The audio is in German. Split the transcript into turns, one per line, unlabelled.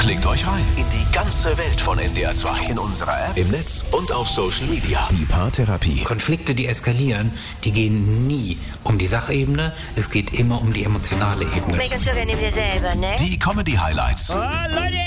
Klickt euch rein in die ganze Welt von NDR 2. In unserer App, im Netz und auf Social Media. Die Paartherapie.
Konflikte, die eskalieren, die gehen nie um die Sachebene. Es geht immer um die emotionale Ebene.
Make uns sogar neben dir selber, ne?
Die Comedy-Highlights.
Oh, Leute,